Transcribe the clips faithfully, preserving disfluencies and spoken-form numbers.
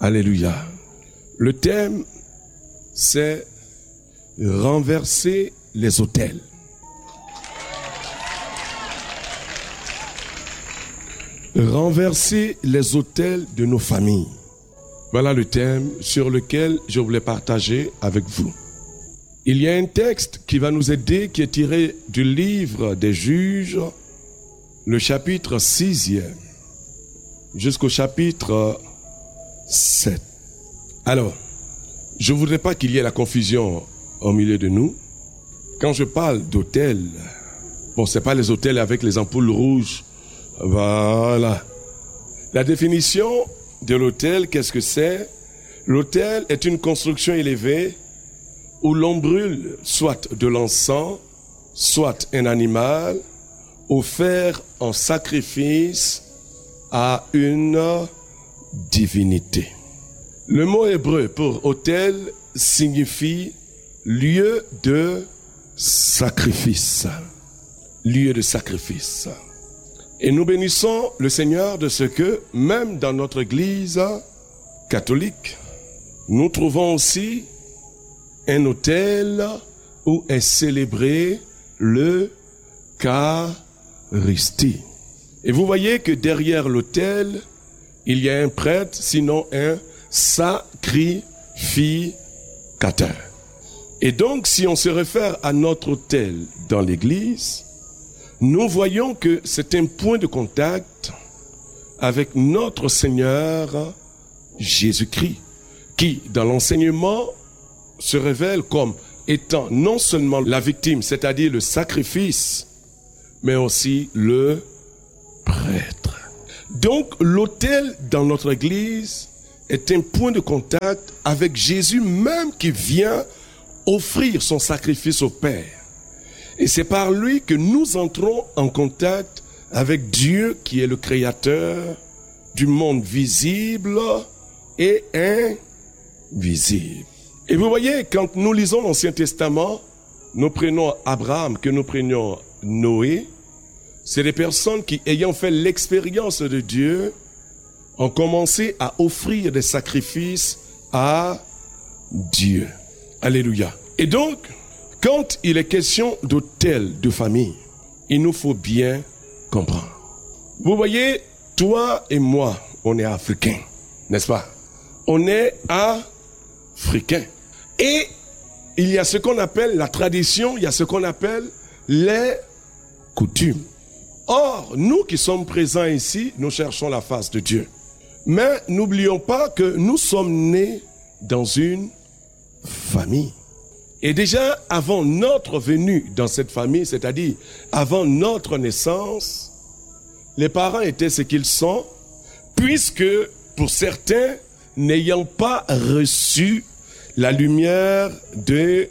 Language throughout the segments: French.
Alléluia. Le thème, c'est renverser les autels. Renverser les autels de nos familles. Voilà le thème sur lequel je voulais partager avec vous. Il y a un texte qui va nous aider, qui est tiré du livre des Juges, le chapitre sixième, jusqu'au chapitre sept. Alors, je ne voudrais pas qu'il y ait la confusion au milieu de nous. Quand je parle d'autel, bon, ce n'est pas les autels avec les ampoules rouges. Voilà. La définition de l'autel, qu'est-ce que c'est? L'autel est une construction élevée où l'on brûle soit de l'encens, soit un animal, offert en sacrifice à une divinité. Le mot hébreu pour autel signifie lieu de sacrifice. Lieu de sacrifice. Et nous bénissons le Seigneur de ce que, même dans notre Église catholique, nous trouvons aussi un autel où est célébré l'Eucharistie. Et vous voyez que derrière l'autel, il y a un prêtre, sinon un sacrificateur. Et donc, si on se réfère à notre autel dans l'Église, nous voyons que c'est un point de contact avec notre Seigneur Jésus-Christ, qui, dans l'enseignement, se révèle comme étant non seulement la victime, c'est-à-dire le sacrifice, mais aussi le prêtre. Donc, l'autel dans notre Église est un point de contact avec Jésus même qui vient offrir son sacrifice au Père. Et c'est par lui que nous entrons en contact avec Dieu qui est le créateur du monde visible et invisible. Et vous voyez, quand nous lisons l'Ancien Testament, nous prenons Abraham, que nous prenions Noé, c'est des personnes qui, ayant fait l'expérience de Dieu, ont commencé à offrir des sacrifices à Dieu. Alléluia. Et donc, quand il est question d'autel de famille, il nous faut bien comprendre. Vous voyez, toi et moi, on est africains, n'est-ce pas? On est africains. Et il y a ce qu'on appelle la tradition, il y a ce qu'on appelle les coutumes. Or, nous qui sommes présents ici, nous cherchons la face de Dieu. Mais n'oublions pas que nous sommes nés dans une famille. Et déjà, avant notre venue dans cette famille, c'est-à-dire avant notre naissance, les parents étaient ce qu'ils sont, puisque pour certains, n'ayant pas reçu la lumière de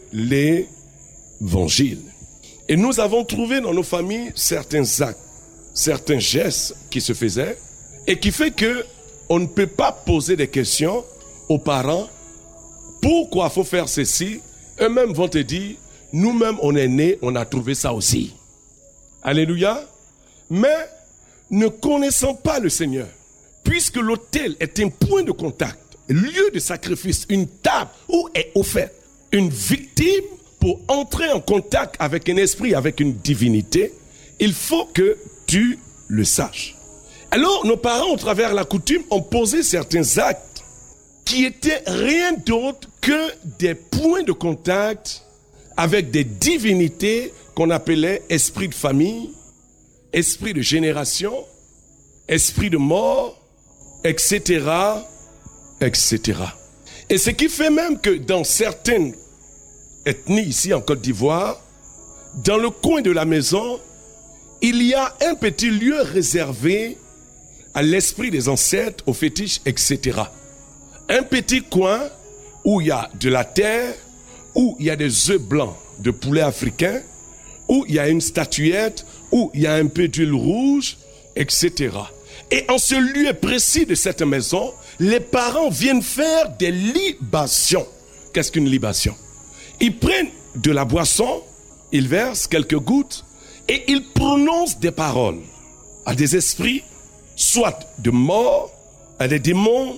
l'Évangile. Et nous avons trouvé dans nos familles certains actes, certains gestes qui se faisaient, et qui fait que on ne peut pas poser des questions aux parents. Pourquoi faut faire ceci? Eux-mêmes vont te dire, nous-mêmes on est nés, on a trouvé ça aussi. Alléluia. Mais ne connaissant pas le Seigneur, puisque l'autel est un point de contact, lieu de sacrifice, une table où est offerte une victime pour entrer en contact avec un esprit, avec une divinité, il faut que tu le saches. Alors nos parents, au travers la coutume, ont posé certains actes qui étaient rien d'autre que des points de contact avec des divinités qu'on appelait esprit de famille, esprit de génération, esprit de mort, et cetera, et cetera. Et ce qui fait même que dans certaines ethnies ici en Côte d'Ivoire, dans le coin de la maison, il y a un petit lieu réservé à l'esprit des ancêtres, aux fétiches, et cetera. Un petit coin où il y a de la terre, où il y a des œufs blancs de poulet africain, où il y a une statuette, où il y a un peu d'huile rouge, et cetera. Et en ce lieu précis de cette maison, les parents viennent faire des libations. Qu'est-ce qu'une libation? Ils prennent de la boisson, ils versent quelques gouttes et ils prononcent des paroles à des esprits, soit de mort, à des démons,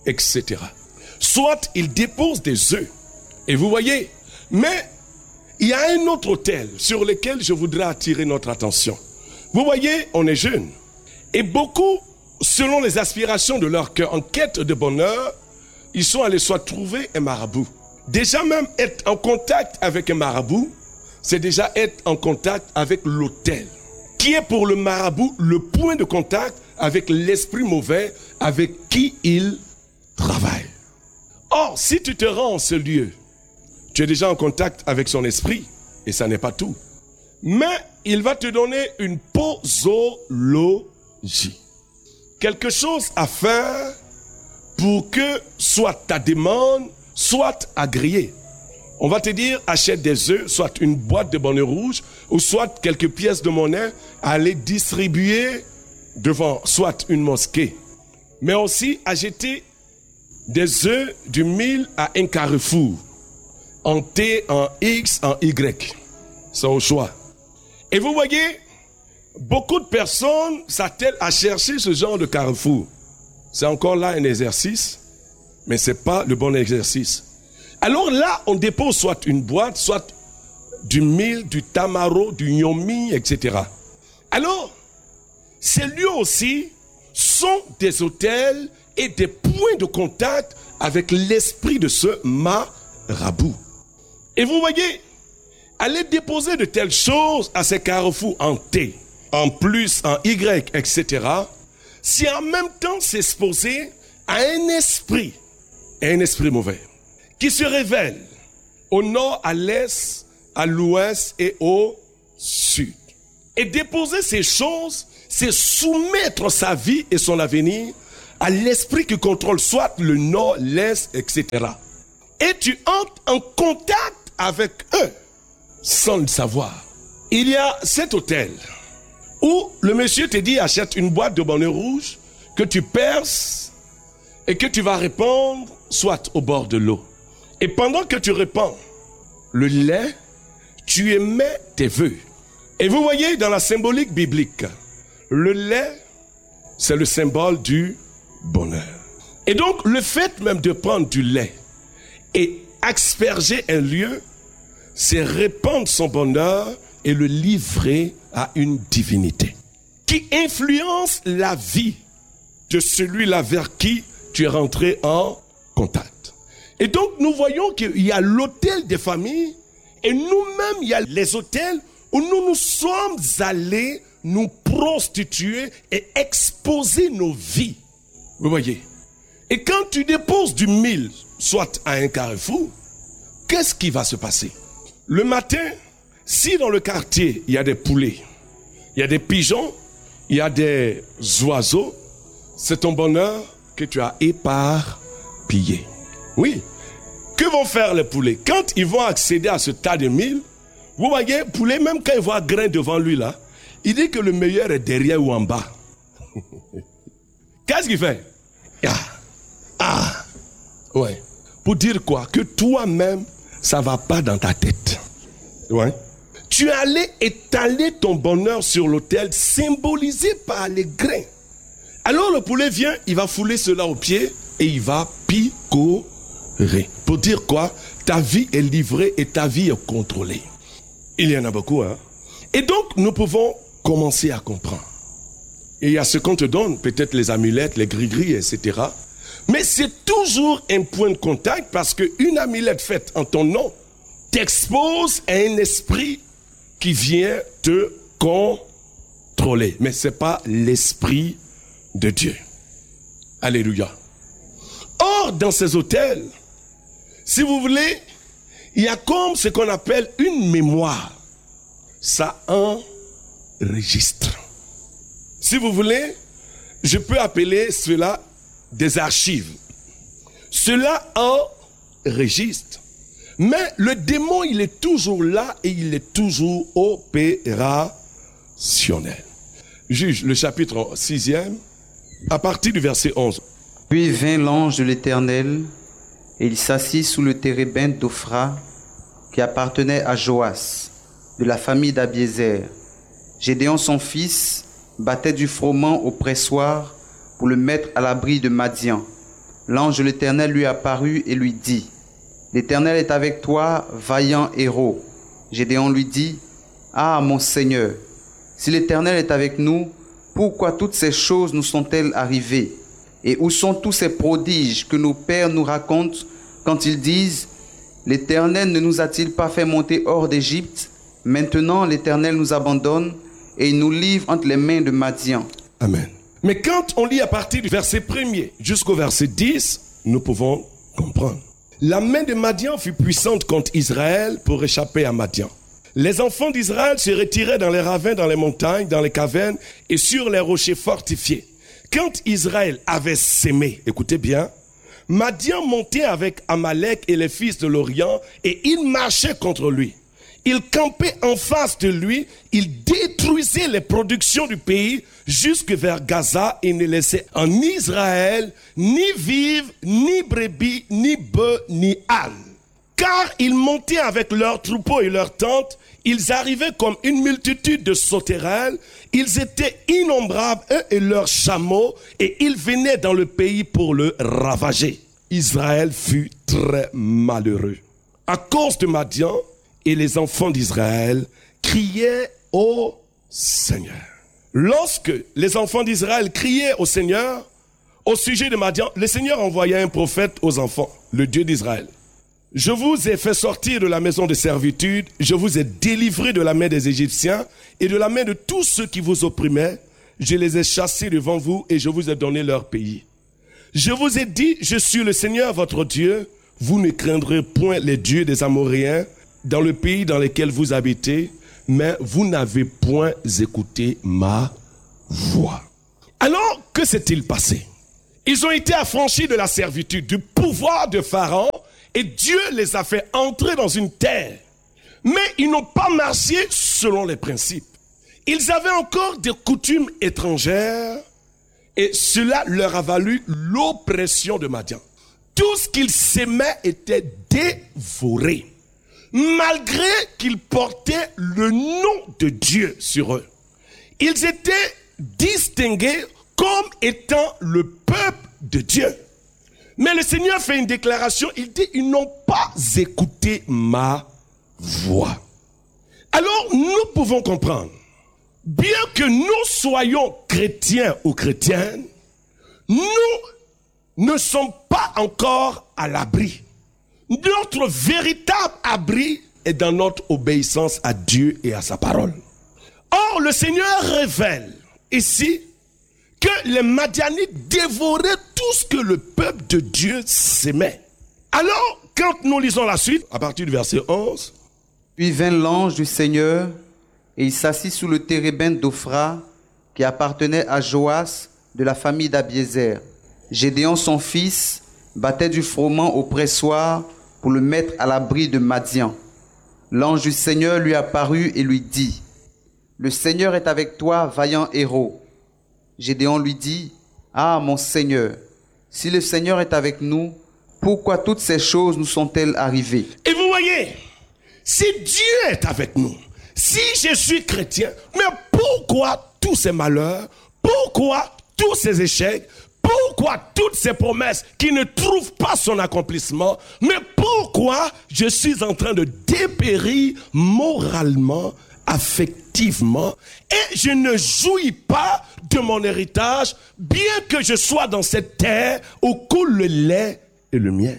et cetera. Soit il dépose des œufs. Et vous voyez, mais il y a un autre autel sur lequel je voudrais attirer notre attention. Vous voyez, on est jeunes. Et beaucoup, selon les aspirations de leur cœur, en quête de bonheur, ils sont allés soit trouver un marabout. Déjà même être en contact avec un marabout, c'est déjà être en contact avec l'autel, qui est pour le marabout le point de contact avec l'esprit mauvais avec qui il travaille. Or, si tu te rends en ce lieu, tu es déjà en contact avec son esprit, et ça n'est pas tout. Mais il va te donner une posologie. Quelque chose à faire pour que soit ta demande soit agréée. On va te dire, achète des œufs, soit une boîte de bonnets rouges, ou soit quelques pièces de monnaie à aller distribuer devant soit une mosquée. Mais aussi acheter des œufs du mille à un carrefour. En T, en X, en Y. C'est au choix. Et vous voyez, beaucoup de personnes s'attellent à chercher ce genre de carrefour. C'est encore là un exercice, mais ce n'est pas le bon exercice. Alors là, on dépose soit une boîte, soit du mil, du tamaro, du nyomi, et cetera. Alors, ces lieux aussi sont des hôtels et des points de contact avec l'esprit de ce marabout. Et vous voyez, aller déposer de telles choses à ces carrefours en T, en plus, en Y, et cetera, c'est en même temps s'exposer à un esprit, un esprit mauvais, qui se révèle au nord, à l'est, à l'ouest et au sud. Et déposer ces choses, c'est soumettre sa vie et son avenir à l'esprit qui contrôle soit le nord, l'est, et cetera. Et tu entres en contact avec eux, sans le savoir. Il y a cet hôtel où le monsieur te dit achète une boîte de bonnets rouges que tu perces et que tu vas répandre soit au bord de l'eau. Et pendant que tu répands le lait, tu émets tes vœux. Et vous voyez dans la symbolique biblique, le lait, c'est le symbole du bonheur. Et donc le fait même de prendre du lait et asperger un lieu, c'est répandre son bonheur et le livrer à une divinité qui influence la vie de celui-là vers qui tu es rentré en contact. Et donc nous voyons qu'il y a l'autel des familles et nous-mêmes il y a les hôtels où nous nous sommes allés nous prostituer et exposer nos vies. Vous voyez? Et quand tu déposes du mil, soit à un carrefour, qu'est-ce qui va se passer? Le matin, si dans le quartier, il y a des poulets, il y a des pigeons, il y a des oiseaux, c'est ton bonheur que tu as éparpillé. Oui. Que vont faire les poulets? Quand ils vont accéder à ce tas de mil, vous voyez, poulet, même quand il voit grain devant lui là, il dit que le meilleur est derrière ou en bas. Qu'est-ce qu'il fait? Ah, ah, ouais. Pour dire quoi? Que toi-même, ça ne va pas dans ta tête. Ouais. Tu es allé étaler ton bonheur sur l'autel, symbolisé par les grains. Alors le poulet vient, il va fouler cela au pied et il va picorer. Pour dire quoi? Ta vie est livrée et ta vie est contrôlée. Il y en a beaucoup, hein? Et donc, nous pouvons commencer à comprendre. Et il y a ce qu'on te donne, peut-être les amulettes, les gris-gris, et cetera. Mais c'est toujours un point de contact parce qu'une amulette faite en ton nom t'expose à un esprit qui vient te contrôler. Mais ce n'est pas l'esprit de Dieu. Alléluia. Or, dans ces hôtels, si vous voulez, il y a comme ce qu'on appelle une mémoire. Ça enregistre. Si vous voulez, je peux appeler cela des archives. Cela enregistre. Mais le démon, il est toujours là et il est toujours opérationnel. Juge, le chapitre sixième, à partir du verset onze. Puis vint l'ange de l'Éternel, et il s'assit sous le térébinthe d'Ophra, qui appartenait à Joas, de la famille d'Abiézer. Gédéon, son fils, battait du froment au pressoir pour le mettre à l'abri de Madian. L'ange de l'Éternel lui apparut et lui dit, « L'Éternel est avec toi, vaillant héros. » Gédéon lui dit, « Ah, mon Seigneur, si l'Éternel est avec nous, pourquoi toutes ces choses nous sont-elles arrivées? Et où sont tous ces prodiges que nos pères nous racontent quand ils disent, « L'Éternel ne nous a-t-il pas fait monter hors d'Égypte? Maintenant l'Éternel nous abandonne et il nous livre entre les mains de Madian. » Amen. Mais quand on lit à partir du verset premier jusqu'au verset dix, nous pouvons comprendre. La main de Madian fut puissante contre Israël pour échapper à Madian. Les enfants d'Israël se retiraient dans les ravins, dans les montagnes, dans les cavernes et sur les rochers fortifiés. Quand Israël avait sémé, écoutez bien, Madian montait avec Amalek et les fils de l'Orient et il marchait contre lui. Il campait en face de lui, il détruisait les productions du pays jusque vers Gaza et ne laissait en Israël ni vives, ni brebis, ni bœufs, ni ânes. Car ils montaient avec leurs troupeaux et leurs tentes, ils arrivaient comme une multitude de sauterelles, ils étaient innombrables, eux et leurs chameaux, et ils venaient dans le pays pour le ravager. Israël fut très malheureux. À cause de Madian, et les enfants d'Israël criaient au Seigneur. Lorsque les enfants d'Israël criaient au Seigneur, au sujet de Madian, le Seigneur envoya un prophète aux enfants, le Dieu d'Israël. Je vous ai fait sortir de la maison de servitude, je vous ai délivré de la main des Égyptiens et de la main de tous ceux qui vous opprimaient. Je les ai chassés devant vous et je vous ai donné leur pays. Je vous ai dit, je suis le Seigneur votre Dieu, vous ne craindrez point les dieux des Amoréens, dans le pays dans lequel vous habitez, mais vous n'avez point écouté ma voix. Alors, que s'est-il passé? Ils ont été affranchis de la servitude, du pouvoir de Pharaon, et Dieu les a fait entrer dans une terre. Mais ils n'ont pas marché selon les principes. Ils avaient encore des coutumes étrangères, et cela leur a valu l'oppression de Madian. Tout ce qu'ils s'aimaient était dévoré, malgré qu'ils portaient le nom de Dieu sur eux. Ils étaient distingués comme étant le peuple de Dieu. Mais le Seigneur fait une déclaration, il dit, ils n'ont pas écouté ma voix. Alors nous pouvons comprendre, bien que nous soyons chrétiens ou chrétiennes, nous ne sommes pas encore à l'abri. Notre véritable abri est dans notre obéissance à Dieu et à sa parole. Or, le Seigneur révèle ici que les Madianites dévoraient tout ce que le peuple de Dieu s'aimait. Alors, quand nous lisons la suite, à partir du verset onze. Puis vint l'ange du Seigneur, et il s'assit sous le térébinthe d'Ophra, qui appartenait à Joas, de la famille d'Abiézer. Gédéon, son fils, battait du froment au pressoir pour le mettre à l'abri de Madian. L'ange du Seigneur lui apparut et lui dit, « Le Seigneur est avec toi, vaillant héros. » Gédéon lui dit, « Ah, mon Seigneur, si le Seigneur est avec nous, pourquoi toutes ces choses nous sont-elles arrivées? » Et vous voyez, si Dieu est avec nous, si je suis chrétien, mais pourquoi tous ces malheurs, pourquoi tous ces échecs, pourquoi toutes ces promesses qui ne trouvent pas son accomplissement, mais pourquoi je suis en train de dépérir moralement, affectivement, et je ne jouis pas de mon héritage, bien que je sois dans cette terre où coule le lait et le miel?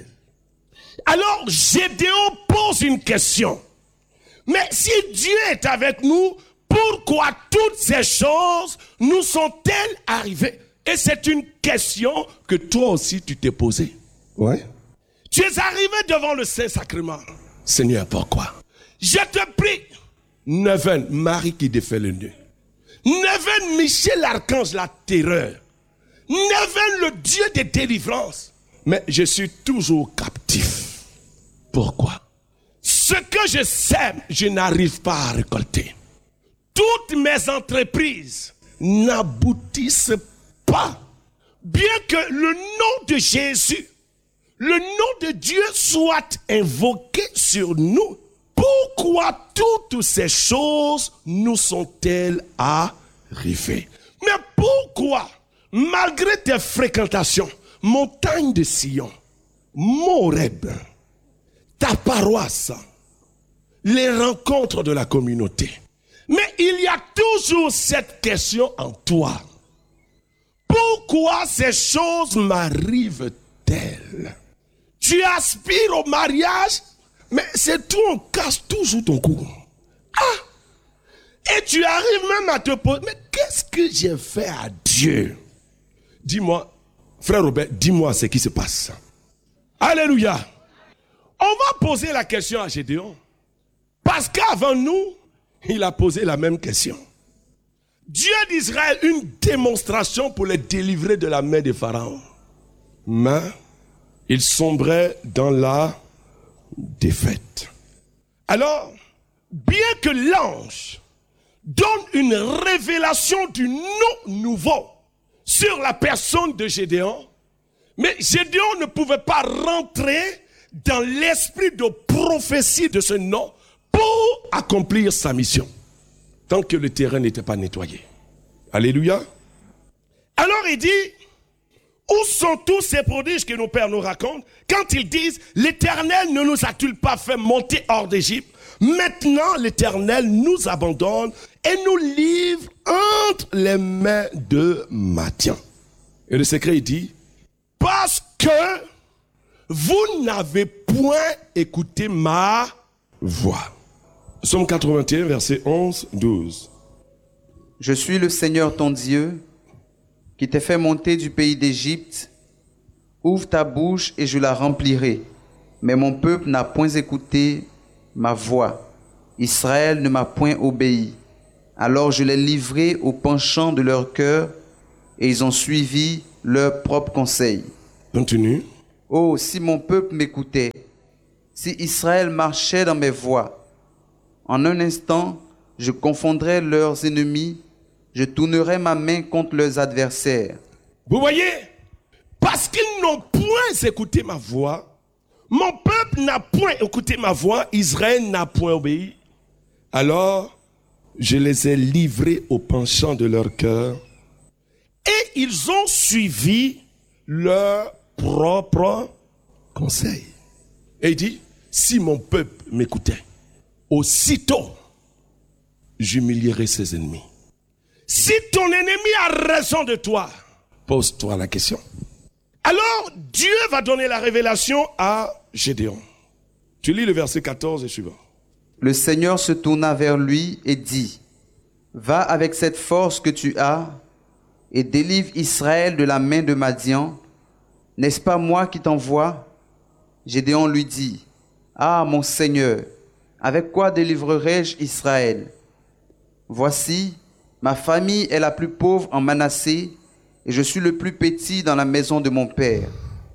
Alors Gédéon pose une question. Mais si Dieu est avec nous, pourquoi toutes ces choses nous sont-elles arrivées? Et c'est une question que toi aussi tu t'es posée. Ouais. Tu es arrivé devant le Saint-Sacrement. Seigneur, pourquoi? Je te prie. Neuvaine, Marie qui défait le nœud. Neuvaine, Michel l'archange, la terreur. Neuvaine, le Dieu des délivrances. Mais je suis toujours captif. Pourquoi? Ce que je sème, je n'arrive pas à récolter. Toutes mes entreprises n'aboutissent pas. Bien que le nom de Jésus, le nom de Dieu soit invoqué sur nous, pourquoi toutes ces choses nous sont-elles arrivées? Mais pourquoi, malgré tes fréquentations, montagne de Sion, Moreb, ta paroisse, les rencontres de la communauté. Mais il y a toujours cette question en toi. Pourquoi ces choses m'arrivent-elles? Tu aspires au mariage, mais c'est tout, on casse toujours ton cou. Ah! Et tu arrives même à te poser, mais qu'est-ce que j'ai fait à Dieu? Dis-moi, frère Robert, dis-moi ce qui se passe. Alléluia. On va poser la question à Gédéon. Parce qu'avant nous, il a posé la même question. Dieu d'Israël, une démonstration pour les délivrer de la main des pharaons. Mais il sombrait dans la défaite. Alors, bien que l'ange donne une révélation du nom nouveau sur la personne de Gédéon, mais Gédéon ne pouvait pas rentrer dans l'esprit de prophétie de ce nom pour accomplir sa mission, tant que le terrain n'était pas nettoyé. Alléluia. Alors il dit, où sont tous ces prodiges que nos pères nous racontent quand ils disent, l'Éternel ne nous a-t-il pas fait monter hors d'Égypte? Maintenant l'Éternel nous abandonne et nous livre entre les mains de Madian. Et le secret il dit, parce que vous n'avez point écouté ma voix. Psaume quatre-vingt-un, versets onze, douze. Je suis le Seigneur ton Dieu, qui t'ai fait monter du pays d'Égypte. Ouvre ta bouche et je la remplirai. Mais mon peuple n'a point écouté ma voix. Israël ne m'a point obéi. Alors je l'ai livré au penchant de leur cœur, et ils ont suivi leur propre conseil. Continue. Oh, si mon peuple m'écoutait, si Israël marchait dans mes voies, en un instant, je confondrais leurs ennemis, je tournerais ma main contre leurs adversaires. Vous voyez, parce qu'ils n'ont point écouté ma voix, mon peuple n'a point écouté ma voix, Israël n'a point obéi. Alors, je les ai livrés au penchant de leur cœur, et ils ont suivi leur propre conseil. Et il dit, si mon peuple m'écoutait, aussitôt, j'humilierai ses ennemis. Si ton ennemi a raison de toi, pose-toi la question. Alors, Dieu va donner la révélation à Gédéon. Tu lis le verset quatorze et suivant. Le Seigneur se tourna vers lui et dit, va avec cette force que tu as et délivre Israël de la main de Madian. N'est-ce pas moi qui t'envoie? Gédéon lui dit, ah mon Seigneur, avec quoi délivrerai-je Israël? Voici, ma famille est la plus pauvre en Manassé, et je suis le plus petit dans la maison de mon père.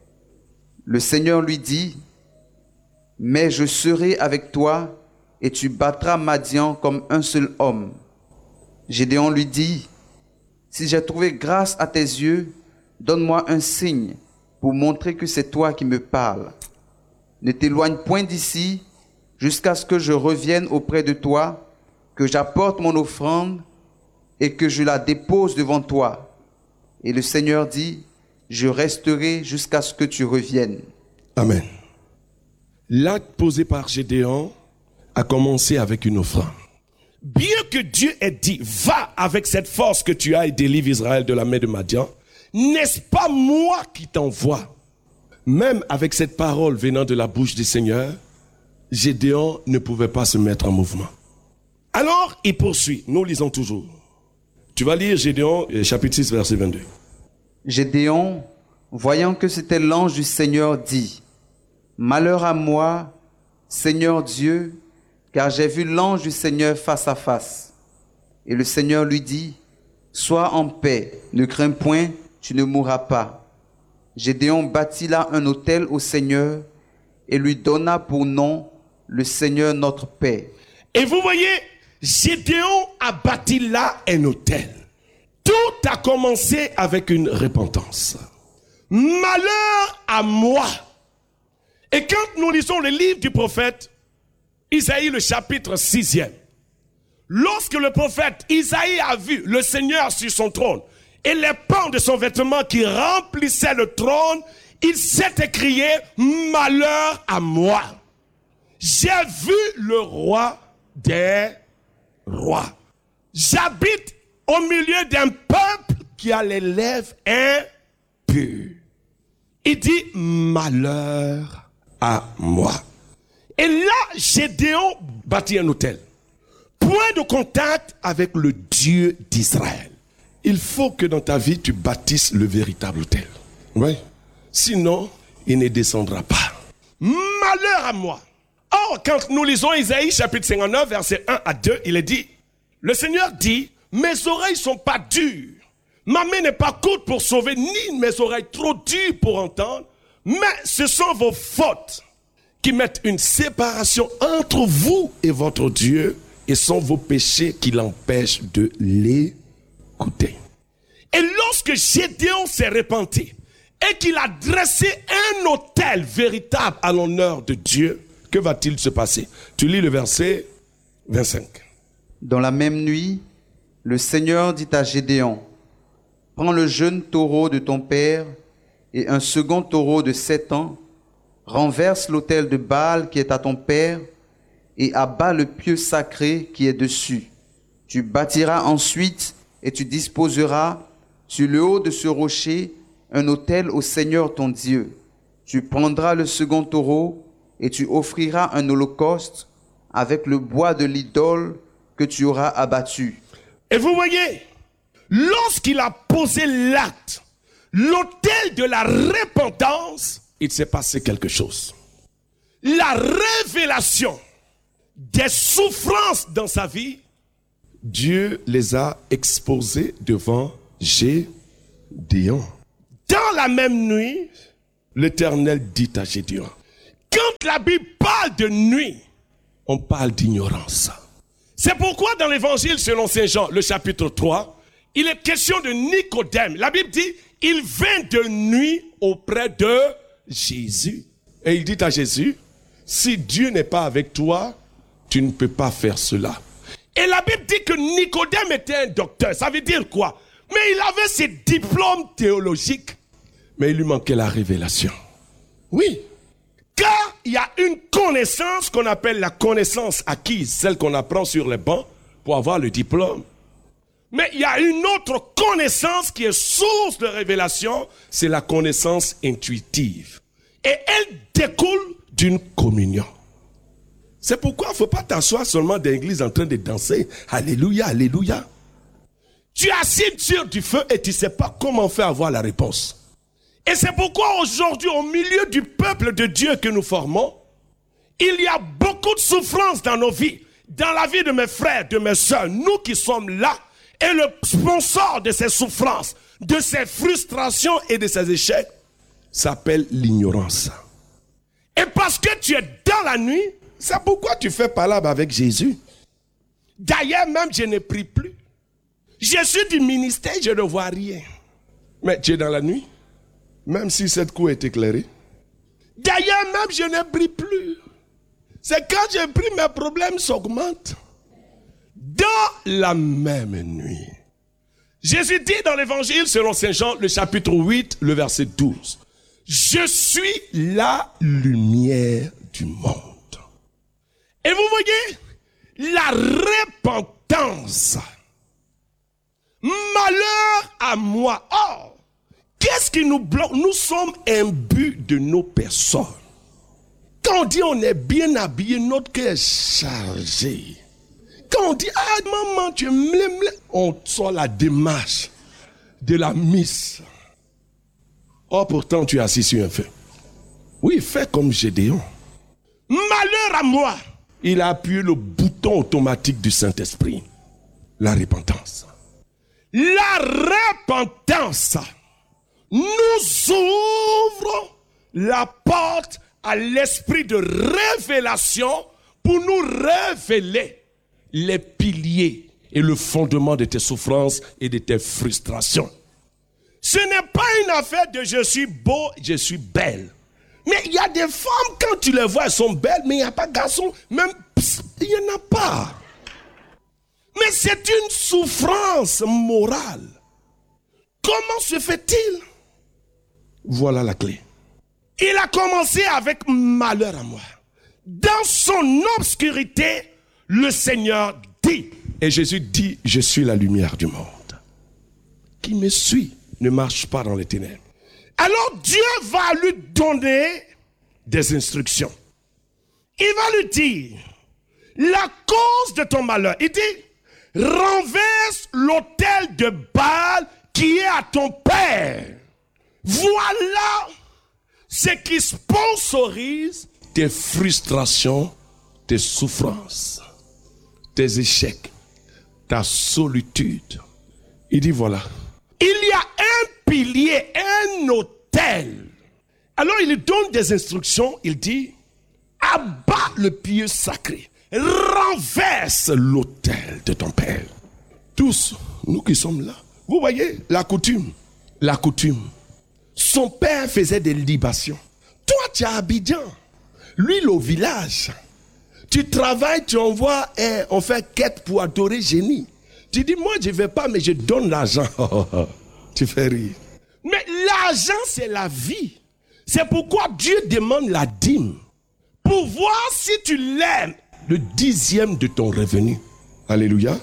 Le Seigneur lui dit, mais je serai avec toi, et tu battras Madian comme un seul homme. Gédéon lui dit, si j'ai trouvé grâce à tes yeux, donne-moi un signe pour montrer que c'est toi qui me parles. Ne t'éloigne point d'ici, jusqu'à ce que je revienne auprès de toi, que j'apporte mon offrande et que je la dépose devant toi. Et le Seigneur dit, je resterai jusqu'à ce que tu reviennes. Amen. L'acte posé par Gédéon a commencé avec une offrande. Bien que Dieu ait dit, va avec cette force que tu as et délivre Israël de la main de Madian, n'est-ce pas moi qui t'envoie? Même avec cette parole venant de la bouche du Seigneur, Gédéon ne pouvait pas se mettre en mouvement. Alors, il poursuit. Nous lisons toujours. Tu vas lire Gédéon, chapitre six, verset vingt-deux. Gédéon, voyant que c'était l'ange du Seigneur, dit, malheur à moi, Seigneur Dieu, car j'ai vu l'ange du Seigneur face à face. Et le Seigneur lui dit, sois en paix, ne crains point, tu ne mourras pas. Gédéon bâtit là un autel au Seigneur et lui donna pour nom le Seigneur notre paix. Et vous voyez, Gédéon a bâti là un autel. Tout a commencé avec une repentance. Malheur à moi. Et quand nous lisons le livre du prophète Isaïe, le chapitre sixième, lorsque le prophète Isaïe a vu le Seigneur sur son trône, et les pans de son vêtement qui remplissaient le trône, il s'est écrié « Malheur à moi! J'ai vu le roi des rois. J'habite au milieu d'un peuple qui a les lèvres impures. » Il dit « Malheur à moi. » Et là, Gédéon bâtit un autel. Point de contact avec le Dieu d'Israël. Il faut que dans ta vie, tu bâtisses le véritable autel. Oui. Sinon, il ne descendra pas. Malheur à moi. Or, quand nous lisons Isaïe chapitre cinquante-neuf, versets un à deux, il est dit, le Seigneur dit, mes oreilles sont pas dures. Ma main n'est pas courte pour sauver, ni mes oreilles trop dures pour entendre. Mais ce sont vos fautes qui mettent une séparation entre vous et votre Dieu, et sont vos péchés qui l'empêchent de l'écouter. Et lorsque Gédéon s'est repenti et qu'il a dressé un autel véritable à l'honneur de Dieu, que va-t-il se passer? Tu lis le verset vingt-cinq. Dans la même nuit, le Seigneur dit à Gédéon, « Prends le jeune taureau de ton père et un second taureau de sept ans, renverse l'autel de Baal qui est à ton père et abat le pieu sacré qui est dessus. Tu bâtiras ensuite et tu disposeras sur le haut de ce rocher un autel au Seigneur ton Dieu. Tu prendras le second taureau et tu offriras un holocauste avec le bois de l'idole que tu auras abattu. » Et vous voyez, lorsqu'il a posé l'acte, l'autel de la repentance, il s'est passé quelque chose. La révélation des souffrances dans sa vie, Dieu les a exposées devant Gédéon. Dans la même nuit, l'Éternel dit à Gédéon, quand la Bible parle de nuit, on parle d'ignorance. C'est pourquoi dans l'évangile selon saint Jean, le chapitre trois, il est question de Nicodème. La Bible dit, il vint de nuit auprès de Jésus. Et il dit à Jésus, si Dieu n'est pas avec toi, tu ne peux pas faire cela. Et la Bible dit que Nicodème était un docteur. Ça veut dire quoi? Mais il avait ses diplômes théologiques, mais il lui manquait la révélation. Oui. Car il y a une connaissance qu'on appelle la connaissance acquise, celle qu'on apprend sur les bancs pour avoir le diplôme. Mais il y a une autre connaissance qui est source de révélation, c'est la connaissance intuitive. Et elle découle d'une communion. C'est pourquoi il ne faut pas t'asseoir seulement dans l'église en train de danser. Alléluia, alléluia. Tu es assis sur du feu et tu ne sais pas comment faire avoir la réponse. Et c'est pourquoi aujourd'hui, au milieu du peuple de Dieu que nous formons, il y a beaucoup de souffrances dans nos vies. Dans la vie de mes frères, de mes soeurs, nous qui sommes là, et le sponsor de ces souffrances, de ces frustrations et de ces échecs, s'appelle l'ignorance. Et parce que tu es dans la nuit, c'est pourquoi tu fais palabre avec Jésus. D'ailleurs, même je ne prie plus. Je suis du ministère, je ne vois rien. Mais tu es dans la nuit, même si cette cour est éclairée. D'ailleurs, même je ne prie plus. C'est quand je prie, mes problèmes s'augmentent. Dans la même nuit. Jésus dit dans l'évangile selon saint Jean, le chapitre huit, le verset douze. Je suis la lumière du monde. Et vous voyez, la repentance. Malheur à moi. Or, qu'est-ce qui nous bloque? Nous sommes imbus de nos personnes. Quand on dit on est bien habillé, notre cœur est chargé. Quand on dit, ah maman, tu es mlé, mlé, on sort la démarche de la miss. Or pourtant tu es assis sur un feu. Oui, fais comme Gédéon. Malheur à moi. Il a appuyé le bouton automatique du Saint-Esprit. La repentance. La repentance nous ouvre la porte à l'esprit de révélation pour nous révéler les piliers et le fondement de tes souffrances et de tes frustrations. Ce n'est pas une affaire de je suis beau, je suis belle. Mais il y a des femmes, quand tu les vois, elles sont belles, mais il n'y a pas de garçons, même pss, il n'y en a pas. Mais c'est une souffrance morale. Comment se fait-il? Voilà la clé. Il a commencé avec malheur à moi. Dans son obscurité, le Seigneur dit, et Jésus dit, je suis la lumière du monde. Qui me suit ne marche pas dans les ténèbres. Alors Dieu va lui donner des instructions. Il va lui dire, la cause de ton malheur, il dit, renverse l'autel de Baal qui est à ton père. Voilà ce qui sponsorise tes frustrations, tes souffrances, tes échecs, ta solitude. Il dit voilà, il y a un pilier, un autel. Alors il lui donne des instructions, il dit, abat le pieu sacré, renverse l'autel de ton père. Tous, nous qui sommes là, vous voyez la coutume, la coutume. Son père faisait des libations. Toi, tu es à Abidjan. Lui, il est au village. Tu travailles, tu envoies, et on fait quête pour adorer génie. Tu dis, moi, je ne vais pas, mais je donne l'argent. Tu fais rire. Mais l'argent, c'est la vie. C'est pourquoi Dieu demande la dîme. Pour voir si tu l'aimes, le dixième de ton revenu. Alléluia.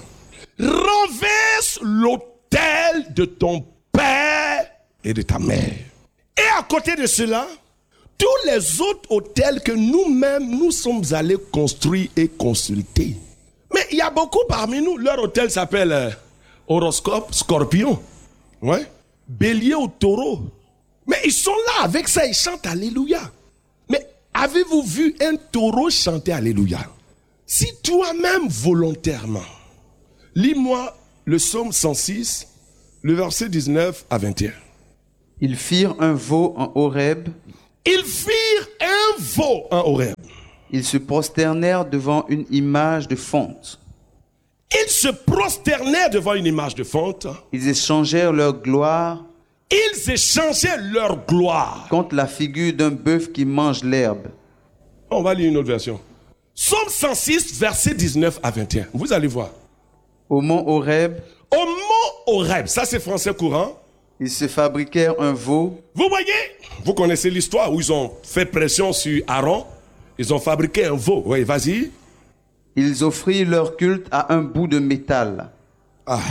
Renverse l'autel de ton père et de ta mère. Et à côté de cela, tous les autres hôtels que nous-mêmes, nous sommes allés construire et consulter. Mais il y a beaucoup parmi nous, leur hôtel s'appelle euh, horoscope, scorpion. Ouais. Bélier ou taureau. Mais ils sont là, avec ça, ils chantent Alléluia. Mais avez-vous vu un taureau chanter Alléluia? Si toi-même, volontairement, lis-moi le psaume cent six, le verset dix-neuf à vingt et un. Ils firent un veau en Horeb. Ils firent un veau en Horeb. Ils se prosternèrent devant une image de fonte. Ils se prosternèrent devant une image de fonte. Ils échangèrent leur gloire Ils échangeaient leur gloire contre la figure d'un bœuf qui mange l'herbe. On va lire une autre version. Psaume cent six, verset dix-neuf à vingt et un. Vous allez voir. Au mont Horeb, Au mont Horeb, ça c'est français courant. ils se fabriquèrent un veau. Vous voyez, vous connaissez l'histoire où ils ont fait pression sur Aaron. Ils ont fabriqué un veau. Oui, vas-y. Ils offrirent leur culte à un bout de métal. Ah.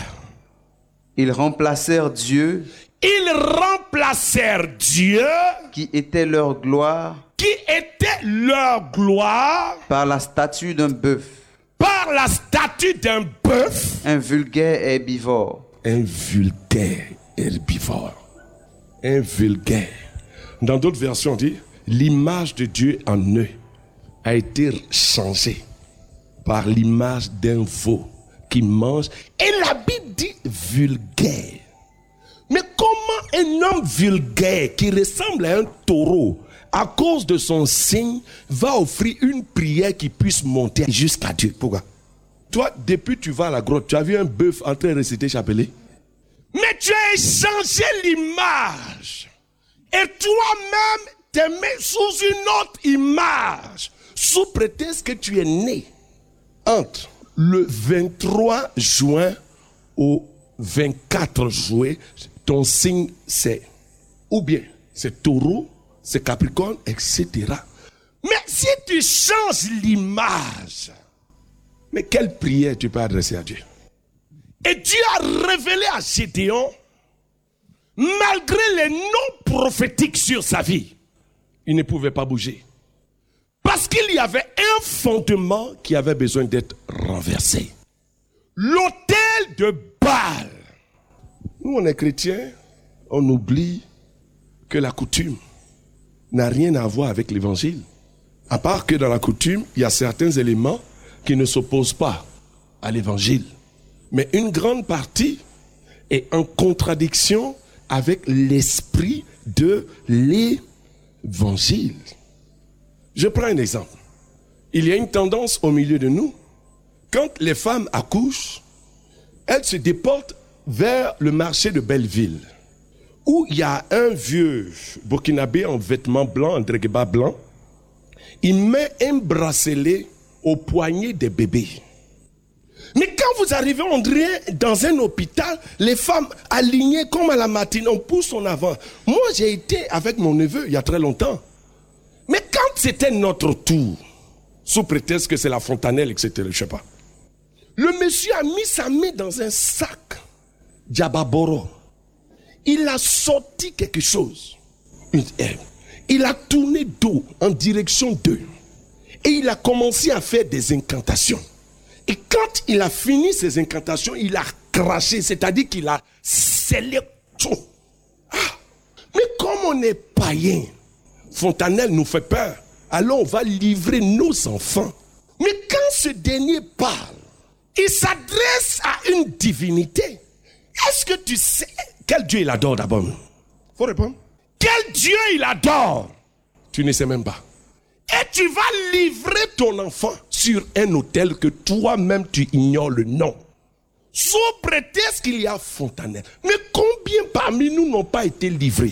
Ils remplacèrent Dieu, Ils remplacèrent Dieu, qui était leur gloire, qui était leur gloire, par la statue d'un bœuf, par la statue d'un bœuf, un vulgaire herbivore. un vulgaire herbivore. Un vulgaire. Dans d'autres versions, on dit, l'image de Dieu en eux a été changée par l'image d'un veau qui mange. Et la Bible dit vulgaire. Mais comment un homme vulgaire qui ressemble à un taureau, à cause de son signe, va offrir une prière qui puisse monter jusqu'à Dieu? Pourquoi? Toi, depuis que tu vas à la grotte, tu as vu un bœuf en train de réciter chapelet? Mais tu as échangé l'image. Et toi-même, t'es mis sous une autre image, sous prétexte que tu es né entre le vingt-trois juin au vingt-quatre juillet. Ton signe, c'est ou bien c'est taureau, c'est capricorne, et cetera. Mais si tu changes l'image, mais quelle prière tu peux adresser à Dieu? Et Dieu a révélé à Gédéon, malgré les noms prophétiques sur sa vie, il ne pouvait pas bouger. Parce qu'il y avait un fondement qui avait besoin d'être renversé. L'autel de Baal. Nous, on est chrétiens, on oublie que la coutume n'a rien à voir avec l'évangile. À part que dans la coutume, il y a certains éléments qui ne s'opposent pas à l'évangile. Mais une grande partie est en contradiction avec l'esprit de l'évangile. Je prends un exemple. Il y a une tendance au milieu de nous. Quand les femmes accouchent, elles se déportent vers le marché de Belleville, où il y a un vieux burkinabé en vêtements blancs, en drégba blanc. Il met un bracelet au poignet des bébés. Mais quand vous arrivez, on dirait, dans un hôpital, les femmes alignées comme à la matinée, on pousse en avant. Moi, j'ai été avec mon neveu il y a très longtemps. Mais quand c'était notre tour, sous prétexte que c'est la fontanelle, et cetera, je ne sais pas, le monsieur a mis sa main dans un sac, Diababoro. Il a sorti quelque chose, une herbe. Il a tourné dos en direction d'eux. Et il a commencé à faire des incantations. Et quand il a fini ses incantations, il a craché, c'est-à-dire qu'il a scellé tout. Ah, mais comme on est païen, Fontanelle nous fait peur, alors on va livrer nos enfants. Mais quand ce dernier parle, il s'adresse à une divinité. Est-ce que tu sais quel Dieu il adore d'abord? Faut répondre. Quel Dieu il adore? Tu ne sais même pas. Et tu vas livrer ton enfant sur un autel que toi-même tu ignores le nom. Sous prétexte qu'il y a Fontanelle. Mais combien parmi nous n'ont pas été livrés?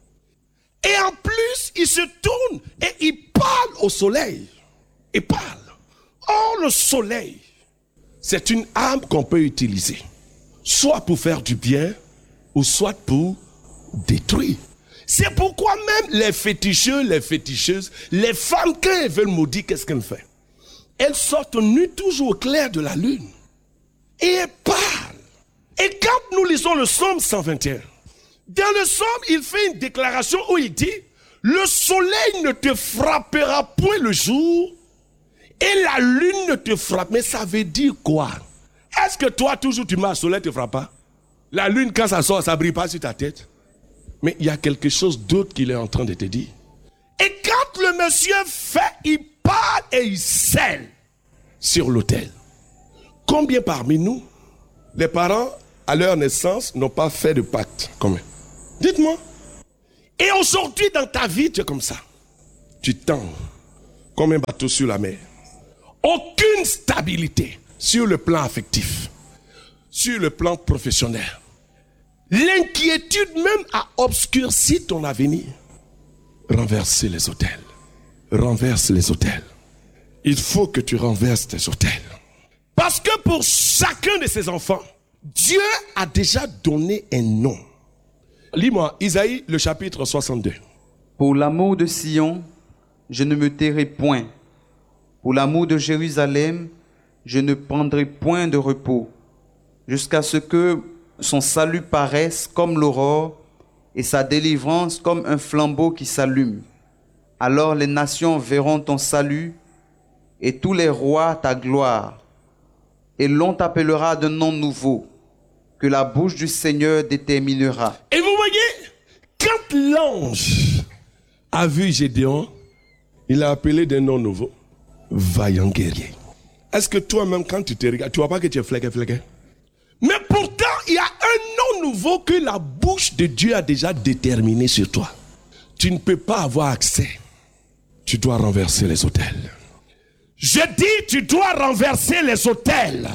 Et en plus, il se tourne et il parle au soleil. Il parle. Or, le soleil, c'est une arme qu'on peut utiliser. Soit pour faire du bien, ou soit pour détruire. C'est pourquoi même les féticheux, les féticheuses, les femmes, quand elles veulent maudire, qu'est-ce qu'elles font? Elles sortent nues toujours au clair de la lune. Et elles parlent. Et quand nous lisons le psaume cent vingt et un, dans le psaume, il fait une déclaration où il dit, le soleil ne te frappera point le jour, et la lune ne te frappe. Mais ça veut dire quoi? Est-ce que toi, toujours, tu marches, le soleil ne te frappe pas? La lune, quand ça sort, ça ne brille pas sur ta tête. Mais il y a quelque chose d'autre qu'il est en train de te dire. Et quand le monsieur fait, il parle et il scelle sur l'autel. Combien parmi nous, les parents, à leur naissance, n'ont pas fait de pacte commun? Dites-moi. Et aujourd'hui, dans ta vie, tu es comme ça. Tu tends comme un bateau sur la mer. Aucune stabilité sur le plan affectif, sur le plan professionnel. L'inquiétude même a obscurci ton avenir. Renverser les autels. Renverse les autels. Il faut que tu renverses tes autels. Parce que pour chacun de ses enfants, Dieu a déjà donné un nom. Lis-moi Isaïe, le chapitre soixante-deux. Pour l'amour de Sion, je ne me tairai point. Pour l'amour de Jérusalem, je ne prendrai point de repos, jusqu'à ce que son salut paraisse comme l'aurore et sa délivrance comme un flambeau qui s'allume. Alors les nations verront ton salut et tous les rois ta gloire. Et l'on t'appellera d'un nom nouveau que la bouche du Seigneur déterminera. Et vous voyez, quand l'ange a vu Gédéon, il l'a appelé d'un nom nouveau, vaillant guerrier. Est-ce que toi-même, quand tu te regardes, tu vois pas que tu es fléqué, fléqué? Mais pourtant, il y a un nom nouveau que la bouche de Dieu a déjà déterminé sur toi. Tu ne peux pas avoir accès. Tu dois renverser les autels. Je dis, tu dois renverser les autels.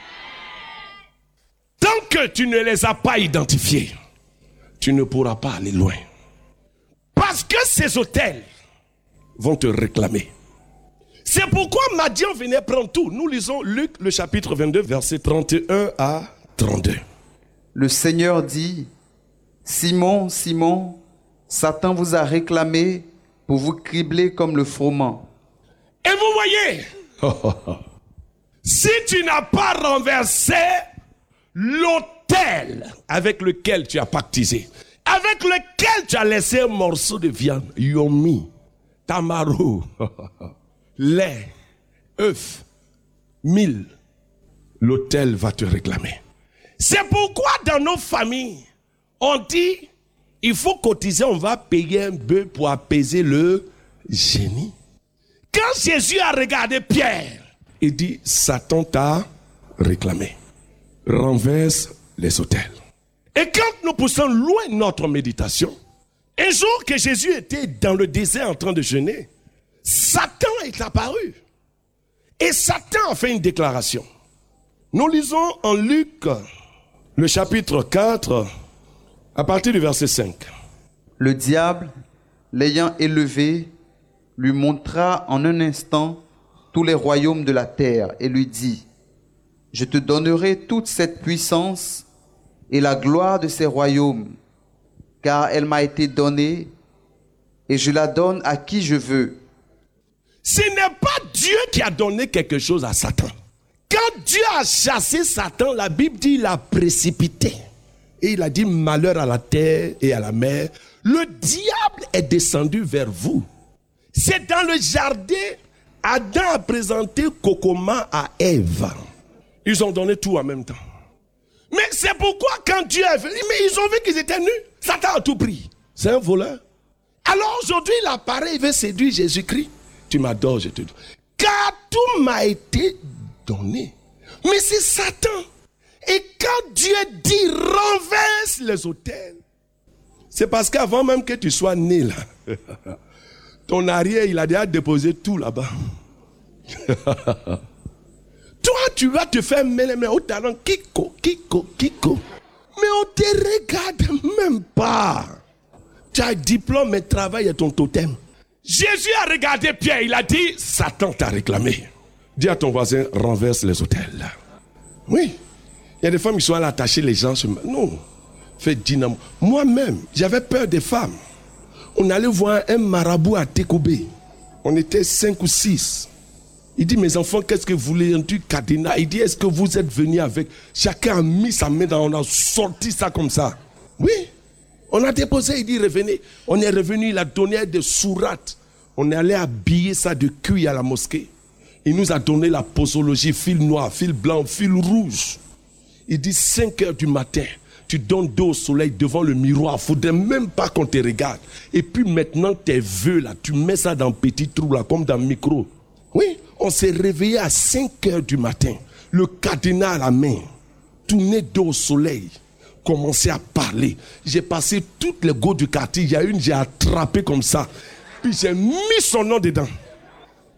Tant que tu ne les as pas identifiés, tu ne pourras pas aller loin. Parce que ces autels vont te réclamer. C'est pourquoi Madian venait prendre tout. Nous lisons Luc, le chapitre vingt-deux, versets trente et un à trente-deux. Le Seigneur dit, Simon, Simon, Satan vous a réclamé pour vous cribler comme le froment. Et vous voyez, si tu n'as pas renversé l'autel avec lequel tu as pactisé, avec lequel tu as laissé un morceau de viande, yomi, tamaro, lait, œufs, mille, l'autel va te réclamer. C'est pourquoi dans nos familles, on dit, il faut cotiser, on va payer un bœuf pour apaiser le génie. Quand Jésus a regardé Pierre, il dit, Satan t'a réclamé. Renverse les autels. Et quand nous poussons loin notre méditation, un jour que Jésus était dans le désert en train de jeûner, Satan est apparu. Et Satan a fait une déclaration. Nous lisons en Luc, le chapitre quatre, à partir du verset cinq. Le diable, l'ayant élevé, lui montra en un instant tous les royaumes de la terre et lui dit, Je te donnerai toute cette puissance et la gloire de ces royaumes, car elle m'a été donnée et je la donne à qui je veux. Ce n'est pas Dieu qui a donné quelque chose à Satan. Quand Dieu a chassé Satan, la Bible dit qu'il l'a précipité. Et il a dit malheur à la terre et à la mer. Le diable est descendu vers vous. C'est dans le jardin, Adam a présenté Kokoma à Ève. Ils ont donné tout en même temps. Mais c'est pourquoi quand Dieu est venu, mais ils ont vu qu'ils étaient nus. Satan a tout pris. C'est un voleur. Alors aujourd'hui, il apparaît, il veut séduire Jésus-Christ. Tu m'adores, je te dis. Car tout m'a été donné. Mais c'est Satan. Et quand Dieu dit renverse les autels, c'est parce qu'avant même que tu sois né là, ton arrière, il a déjà déposé tout là-bas. Toi, tu vas te faire mêler au talent. Kiko, Kiko, Kiko. Mais on te regarde même pas. Tu as un diplôme, mais travail est ton totem. Jésus a regardé Pierre, il a dit, Satan t'a réclamé. Dis à ton voisin, renverse les autels. Oui. Il y a des femmes qui sont allées attacher les gens. Non. Fais dynamo. Moi-même, j'avais peur des femmes. On allait voir un marabout à Tekobé. On était cinq ou six. Il dit, mes enfants, qu'est-ce que vous voulez? Un truc cadenas. Il dit, est-ce que vous êtes venus avec? Chacun a mis sa main dans, on a sorti ça comme ça. Oui. On a déposé, il dit, revenez. On est revenu, il a donné des sourates. On est allé habiller ça de cuir à la mosquée. Il nous a donné la posologie, fil noir, fil blanc, fil rouge. Il dit, cinq heures du matin, tu donnes d'eau au soleil devant le miroir. Il ne faudrait même pas qu'on te regarde. Et puis maintenant, tes vœux, là, tu mets ça dans petit trou, là, comme dans le micro. Oui, on s'est réveillé à cinq heures du matin. Le cadenas à la main, tourné d'eau au soleil. Commencé à parler. J'ai passé toutes les go du quartier. Il y a une, j'ai attrapé comme ça. Puis j'ai mis son nom dedans.